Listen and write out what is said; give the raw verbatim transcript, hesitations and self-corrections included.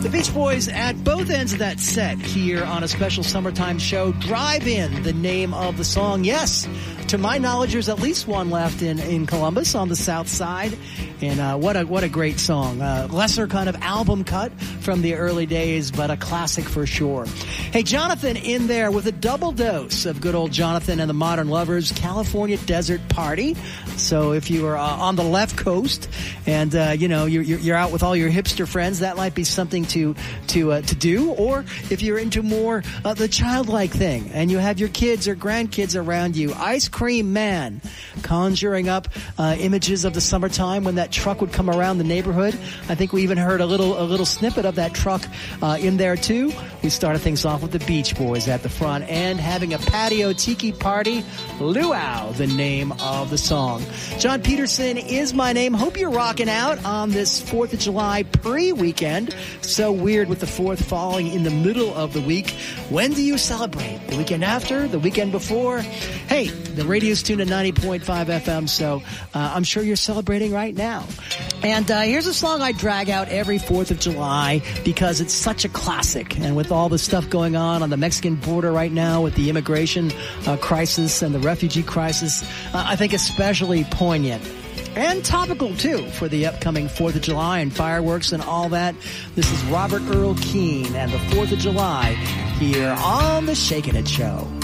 The Beach Boys at both ends of that set here on a special summertime show. Drive In, the name of the song. Yes, to my knowledge, there's at least one left in, in Columbus on the south side. And uh, what a what a great song. Uh, lesser kind of album cut from the early days, but a classic for sure. Hey, Jonathan in there with a double dose of good old Jonathan and the Modern Lovers California Desert Party. So if you are uh, on the left coast and, uh, you know, you're, you're out with all your hipster friends, that might be something to to uh, to do. Or if you're into more uh, the childlike thing and you have your kids or grandkids around you, Ice Cream Man, conjuring up uh, images of the summertime when that truck would come around the neighborhood. I think we even heard a little a little snippet of that truck uh, in there too. We started things off with the Beach Boys at the front and having a patio tiki party. Luau, the name of the song. John Peterson is my name. Hope you're rocking out on this fourth of July pre-weekend. So weird with the fourth falling in the middle of the week. When do you celebrate? The weekend after? The weekend before? Hey, the radio's tuned at ninety point five F M, so uh, I'm sure you're celebrating right now. And uh, here's a song I drag out every fourth of July because it's such a classic. And with all the stuff going on on the Mexican border right now with the immigration uh, crisis and the refugee crisis, uh, I think especially poignant. And topical, too, for the upcoming fourth of July and fireworks and all that. This is Robert Earl Keen and the fourth of July here on The Shakin' It Show.